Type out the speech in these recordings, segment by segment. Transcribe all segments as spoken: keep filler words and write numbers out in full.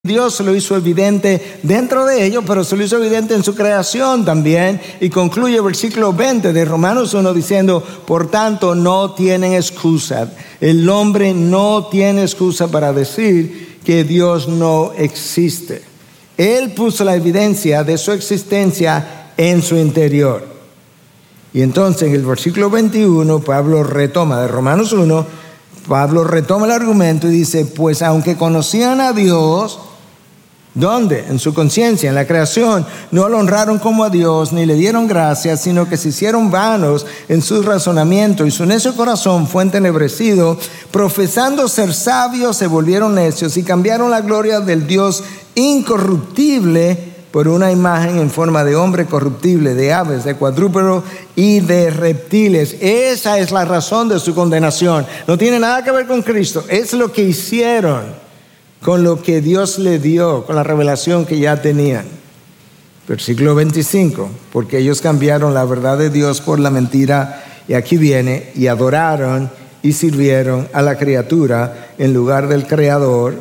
Dios se lo hizo evidente dentro de ellos, pero se lo hizo evidente en su creación también. Y concluye el versículo veinte de Romanos uno diciendo: por tanto no tienen excusa. El hombre no tiene excusa para decir que Dios no existe. Él puso la evidencia de su existencia en su interior. Y entonces en el versículo veintiuno Pablo retoma de Romanos uno, Pablo retoma el argumento y dice: pues aunque conocían a Dios, ¿dónde? En su conciencia, en la creación, no lo honraron como a Dios, ni le dieron gracias, sino que se hicieron vanos en su razonamiento, y su necio corazón fue entenebrecido. Profesando ser sabios, se volvieron necios y cambiaron la gloria del Dios incorruptible por una imagen en forma de hombre corruptible, de aves, de cuadrúpedos y de reptiles. Esa es la razón de su condenación. No tiene nada que ver con Cristo. Es lo que hicieron con lo que Dios le dio, con la revelación que ya tenían. Versículo veinticinco, porque ellos cambiaron la verdad de Dios por la mentira, y aquí viene, y adoraron y sirvieron a la criatura en lugar del Creador.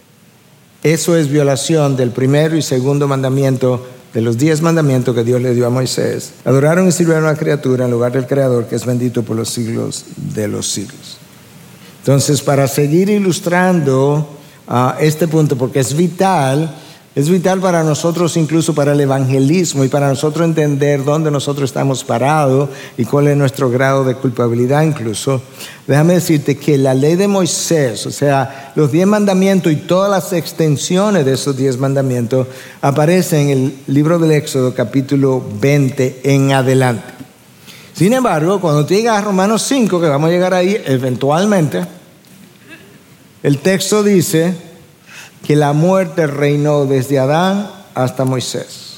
Eso es violación del primero y segundo mandamiento de los diez mandamientos que Dios le dio a Moisés. Adoraron y sirvieron a la criatura en lugar del Creador, que es bendito por los siglos de los siglos. Entonces, para seguir ilustrando Uh, este punto, porque es vital, es vital para nosotros, incluso para el evangelismo, y para nosotros entender dónde nosotros estamos parados y cuál es nuestro grado de culpabilidad incluso. Déjame decirte que la ley de Moisés, o sea, los diez mandamientos y todas las extensiones de esos diez mandamientos, aparecen en el libro del Éxodo capítulo veinte en adelante. Sin embargo, cuando tú llegas a Romanos cinco, que vamos a llegar ahí eventualmente, el texto dice que la muerte reinó desde Adán hasta Moisés.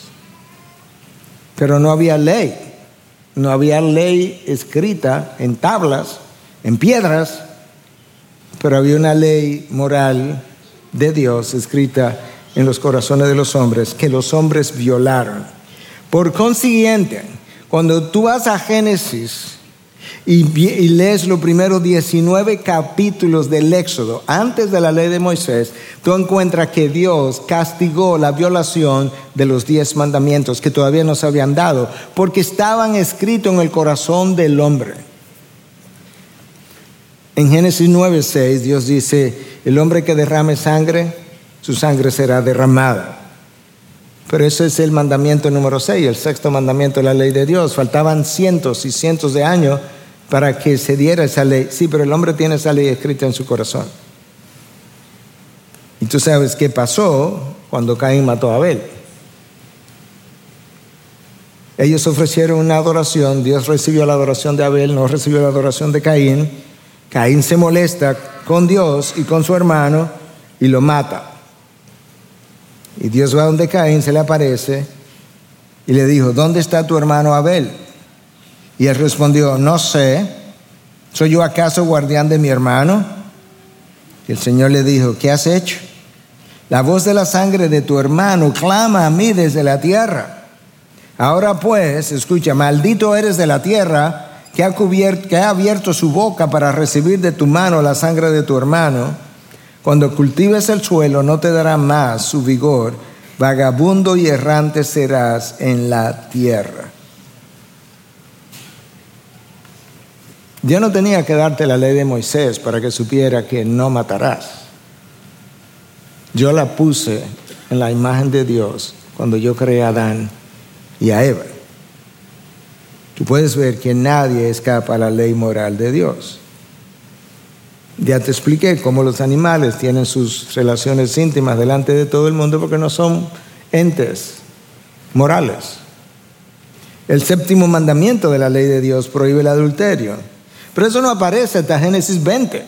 Pero no había ley. No había ley escrita en tablas, en piedras, pero había una ley moral de Dios escrita en los corazones de los hombres, que los hombres violaron. Por consiguiente, cuando tú vas a Génesis Y, y lees los primeros diecinueve capítulos del Éxodo, antes de la ley de Moisés, tú encuentras que Dios castigó la violación de los diez mandamientos que todavía no se habían dado, porque estaban escritos en el corazón del hombre. En Génesis nueve seis, Dios dice: el hombre que derrame sangre, su sangre será derramada. Pero ese es el mandamiento número seis, el sexto mandamiento de la ley de Dios. Faltaban cientos y cientos de años para que se diera esa ley. Sí, pero el hombre tiene esa ley escrita en su corazón. Y tú sabes qué pasó cuando Caín mató a Abel. Ellos ofrecieron una adoración, Dios recibió la adoración de Abel, no recibió la adoración de Caín. Caín se molesta con Dios y con su hermano y lo mata. Y Dios va donde Caín, se le aparece y le dijo: ¿dónde está tu hermano Abel? Y él respondió: no sé, ¿soy yo acaso guardián de mi hermano? Y el Señor le dijo: ¿qué has hecho? La voz de la sangre de tu hermano clama a mí desde la tierra. Ahora pues, escucha, maldito eres de la tierra que ha, cubierto, que ha abierto su boca para recibir de tu mano la sangre de tu hermano. Cuando cultives el suelo no te dará más su vigor, vagabundo y errante serás en la tierra. Dios no tenía que darte la ley de Moisés para que supiera que no matarás. Yo la puse en la imagen de Dios cuando yo creé a Adán y a Eva. Tú puedes ver que nadie escapa a la ley moral de Dios. Ya te expliqué cómo los animales tienen sus relaciones íntimas delante de todo el mundo porque no son entes morales. El séptimo mandamiento de la ley de Dios prohíbe el adulterio, pero eso no aparece hasta Génesis veinte.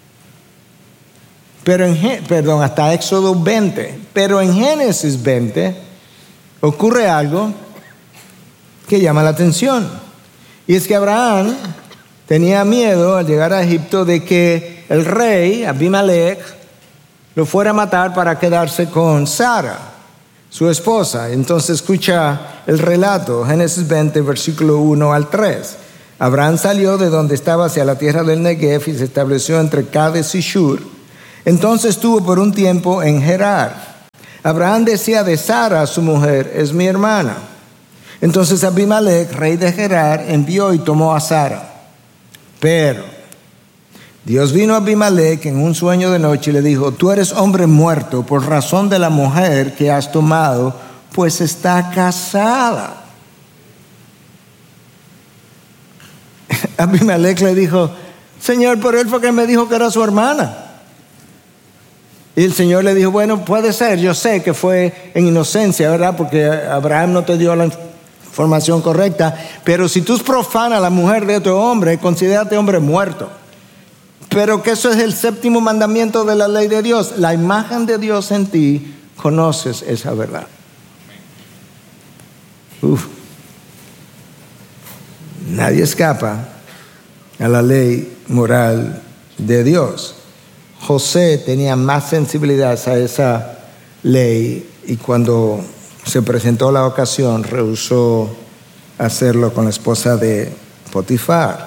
Pero en, perdón, hasta Éxodo veinte. Pero en Génesis veinte ocurre algo que llama la atención. Y es que Abraham tenía miedo al llegar a Egipto de que el rey Abimelech lo fuera a matar para quedarse con Sara, su esposa. Entonces escucha el relato, Génesis veinte, versículo uno al tres. Abraham salió de donde estaba hacia la tierra del Negev y se estableció entre Cades y Shur. Entonces estuvo por un tiempo en Gerar. Abraham decía de Sara, su mujer, es mi hermana. Entonces Abimelech, rey de Gerar, envió y tomó a Sara. Pero Dios vino a Abimelech en un sueño de noche y le dijo: tú eres hombre muerto por razón de la mujer que has tomado, pues está casada. Abimelech le dijo: Señor, pero él fue que me dijo que era su hermana. Y el Señor le dijo: bueno, puede ser, yo sé que fue en inocencia, ¿verdad? Porque Abraham no te dio la información correcta, pero si tú profanas a la mujer de otro hombre, considérate hombre muerto. Pero que eso es el séptimo mandamiento de la ley de Dios. La imagen de Dios en ti, conoces esa verdad. Uf. Nadie escapa a la ley moral de Dios. José tenía más sensibilidad a esa ley y cuando se presentó la ocasión rehusó hacerlo con la esposa de Potifar.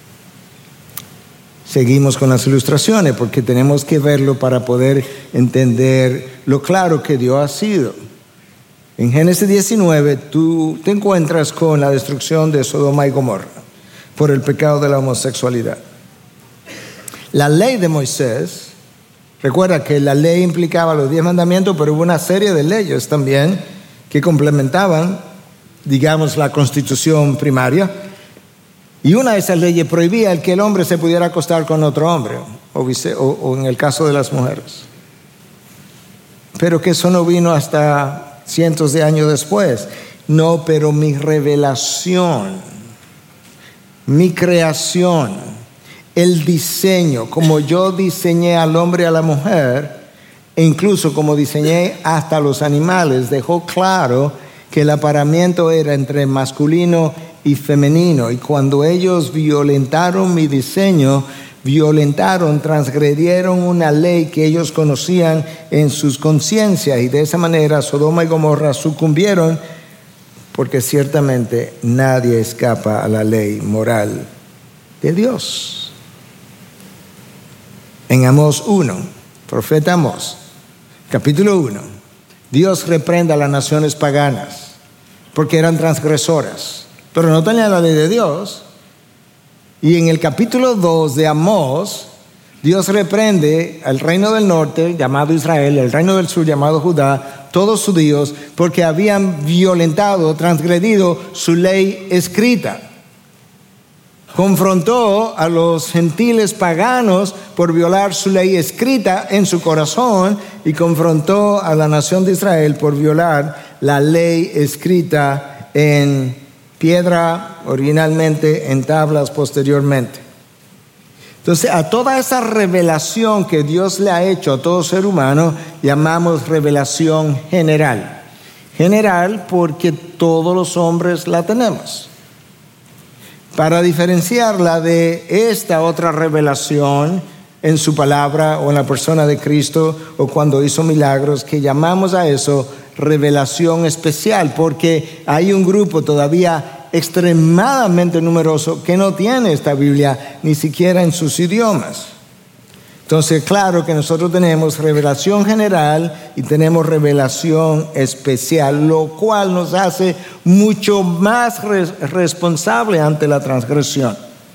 Seguimos con las ilustraciones porque tenemos que verlo para poder entender lo claro que Dios ha sido. En Génesis diecinueve tú te encuentras con la destrucción de Sodoma y Gomorra por el pecado de la homosexualidad. La ley de Moisés, recuerda que la ley implicaba los diez mandamientos, pero hubo una serie de leyes también que complementaban, digamos, la constitución primaria. Y una de esas leyes prohibía el que el hombre se pudiera acostar con otro hombre, o, vice, o, o en el caso de las mujeres. Pero que eso no vino hasta cientos de años después. No, pero mi revelación, mi creación, el diseño, como yo diseñé al hombre y a la mujer, e incluso como diseñé hasta los animales, dejó claro que el apareamiento era entre masculino y femenino. Y cuando ellos violentaron mi diseño, violentaron, transgredieron una ley que ellos conocían en sus conciencias, y de esa manera Sodoma y Gomorra sucumbieron, porque ciertamente nadie escapa a la ley moral de Dios. En Amós uno, profeta Amós, capítulo uno, Dios reprende a las naciones paganas porque eran transgresoras, pero no tenían la ley de Dios. Y en el capítulo dos de Amós, Dios reprende al reino del norte, llamado Israel, el reino del sur, llamado Judá, todos judíos, porque habían violentado, transgredido su ley escrita. Confrontó a los gentiles paganos por violar su ley escrita en su corazón, y confrontó a la nación de Israel por violar la ley escrita en piedra originalmente, en tablas posteriormente. Entonces, a toda esa revelación que Dios le ha hecho a todo ser humano, llamamos revelación general. General porque todos los hombres la tenemos. Para diferenciarla de esta otra revelación en su palabra o en la persona de Cristo o cuando hizo milagros, que llamamos a eso revelación especial, porque hay un grupo todavía extremadamente numeroso que no tiene esta Biblia ni siquiera en sus idiomas. Entonces, claro que nosotros tenemos revelación general y tenemos revelación especial, lo cual nos hace mucho más res- responsable ante la transgresión.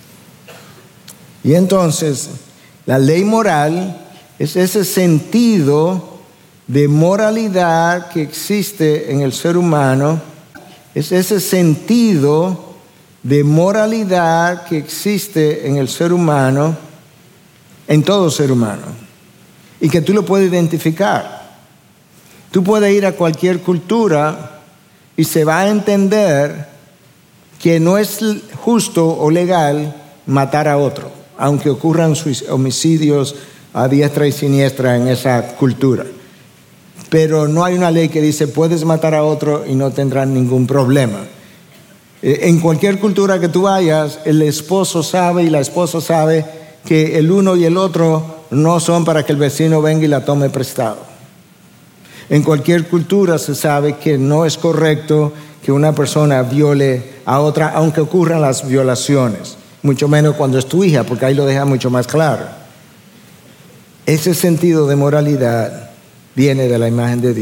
Y entonces, la ley moral es ese sentido de moralidad que existe en el ser humano, es ese sentido de moralidad que existe en el ser humano, en todo ser humano, y que tú lo puedes identificar. Tú puedes ir a cualquier cultura y se va a entender que no es justo o legal matar a otro, aunque ocurran homicidios a diestra y siniestra en esa cultura. Pero no hay una ley que dice puedes matar a otro y no tendrás ningún problema. En cualquier cultura que tú vayas, el esposo sabe y la esposa sabe que el uno y el otro no son para que el vecino venga y la tome prestado. En cualquier cultura se sabe que no es correcto que una persona viole a otra, aunque ocurran las violaciones, mucho menos cuando es tu hija, porque ahí lo deja mucho más claro. Ese sentido de moralidad viene de la imagen de Dios.